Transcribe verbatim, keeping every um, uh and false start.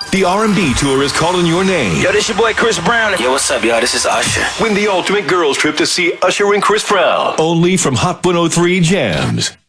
The R and B tour is calling your name. Yo, this your boy Chris Brown. Yo, what's up, y'all? This is Usher. Win the ultimate girls trip to see Usher and Chris Brown. Only from Hot one oh three Jams.